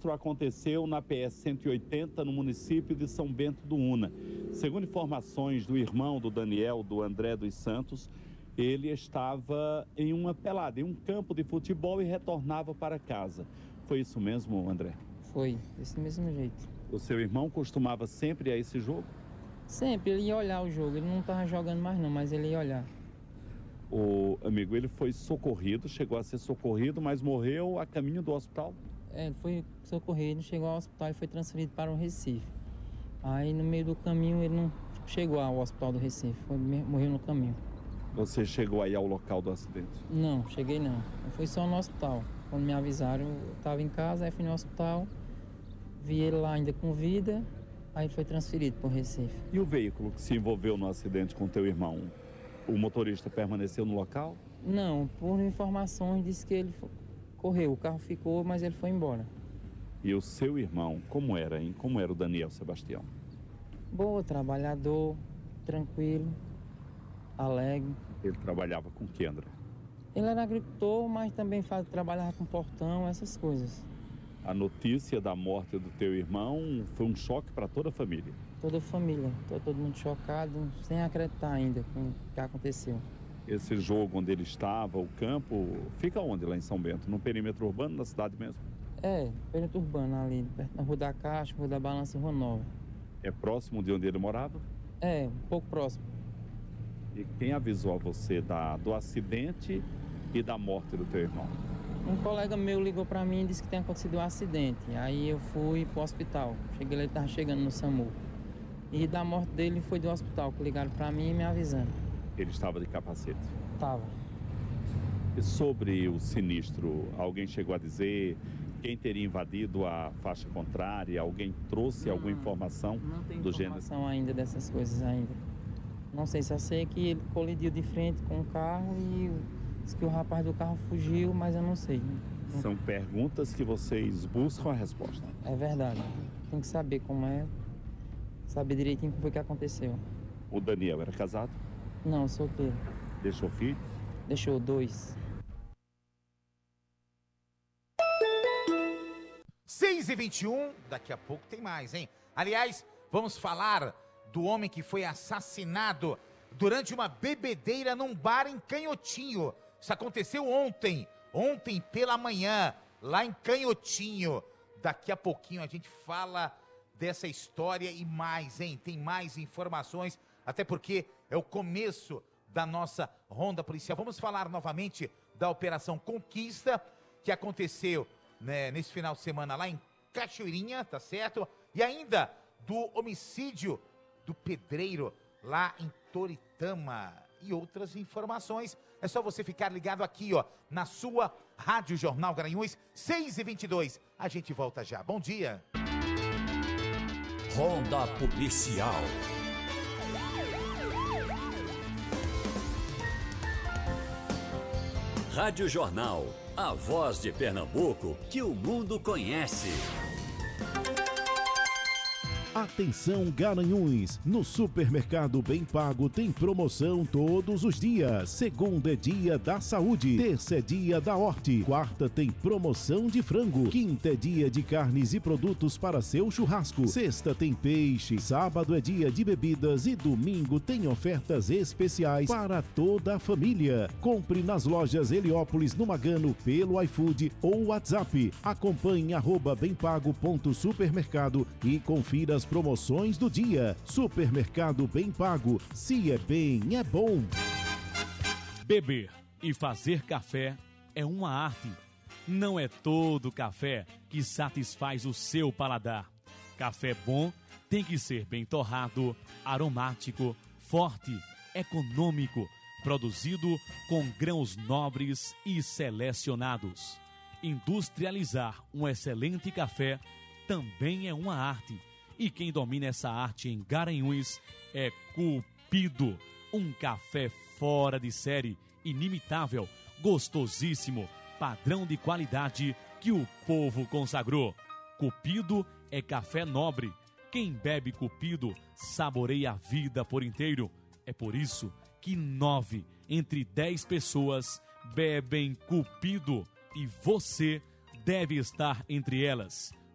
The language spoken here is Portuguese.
sinistro aconteceu na PS 180, no município de São Bento do Una. Segundo informações do irmão do Daniel, do André dos Santos, ele estava em uma pelada, em um campo de futebol e retornava para casa. Foi isso mesmo, André? Foi, desse mesmo jeito. O seu irmão costumava sempre ir a esse jogo? Sempre, ele ia olhar o jogo. Ele não estava jogando mais não, mas ele ia olhar. O amigo, ele foi socorrido, chegou a ser socorrido, mas morreu a caminho do hospital? Ele foi socorrido, chegou ao hospital e foi transferido para o Recife. Aí no meio do caminho ele não chegou ao hospital do Recife, morreu no caminho. Você chegou aí ao local do acidente? Não, cheguei não. Eu fui só no hospital. Quando me avisaram, eu estava em casa, aí fui no hospital, vi ele lá ainda com vida, aí foi transferido para o Recife. E o veículo que se envolveu no acidente com teu irmão? O motorista permaneceu no local? Não, por informações disse que ele correu, o carro ficou, mas ele foi embora. E o seu irmão, como era, hein? Como era o Daniel Sebastião? Boa, trabalhador, tranquilo, alegre. Ele trabalhava com o que, André? Ele era agricultor, mas também trabalhava com portão, essas coisas. A notícia da morte do teu irmão foi um choque para toda a família? Toda a família, todo mundo chocado, sem acreditar ainda com o que aconteceu. Esse jogo onde ele estava, o campo, fica onde lá em São Bento? No perímetro urbano da cidade mesmo? Perímetro urbano ali, perto da Rua da Caixa, Rua da Balança e Rua Nova. É próximo de onde ele morava? Um pouco próximo. E quem avisou a você do acidente e da morte do teu irmão? Um colega meu ligou para mim e disse que tinha acontecido um acidente. Aí eu fui pro hospital. Cheguei lá, ele estava chegando no SAMU. E da morte dele foi do hospital, que ligaram para mim e me avisando. Ele estava de capacete? Estava. E sobre o sinistro, alguém chegou a dizer quem teria invadido a faixa contrária? Alguém trouxe alguma informação do gênero? Não tem informação ainda dessas coisas ainda. Não sei, só sei que ele colidiu de frente com o carro e disse que o rapaz do carro fugiu, mas eu não sei. São perguntas que vocês buscam a resposta. É verdade. Tem que saber como é, saber direitinho o que foi que aconteceu. O Daniel era casado? Não, solteiro. Deixou filho? Deixou 2. 6h21, daqui a pouco tem mais, hein? Aliás, vamos falar do homem que foi assassinado durante uma bebedeira num bar em Canhotinho. Isso aconteceu ontem pela manhã, lá em Canhotinho. Daqui a pouquinho a gente fala dessa história e mais, hein? Tem mais informações, até porque é o começo da nossa ronda policial. Vamos falar novamente da Operação Conquista, que aconteceu, né, nesse final de semana lá em Cachoeirinha, tá certo? E ainda do homicídio do pedreiro lá em Toritama. E outras informações, é só você ficar ligado aqui, ó, na sua Rádio Jornal Garanhuns, 6h22. A gente volta já. Bom dia. Ronda Policial. Rádio Jornal, a voz de Pernambuco que o mundo conhece. Atenção Garanhuns, no Supermercado Bem Pago tem promoção todos os dias. Segunda é dia da saúde, terça é dia da horte, quarta tem promoção de frango, quinta é dia de carnes e produtos para seu churrasco, sexta tem peixe, sábado é dia de bebidas e domingo tem ofertas especiais para toda a família. Compre nas lojas Heliópolis no Magano pelo iFood ou WhatsApp. Acompanhe @bempago.supermercado e confira as promoções do dia. Supermercado Bem Pago. Se é bem, é bom. Beber e fazer café é uma arte. Não é todo café que satisfaz o seu paladar. Café bom tem que ser bem torrado, aromático, forte, econômico, produzido com grãos nobres e selecionados. Industrializar um excelente café também é uma arte. E quem domina essa arte em Garanhuns é Cupido. Um café fora de série, inimitável, gostosíssimo, padrão de qualidade que o povo consagrou. Cupido é café nobre. Quem bebe Cupido saboreia a vida por inteiro. É por isso que 9 entre 10 pessoas bebem Cupido. E você deve estar entre elas.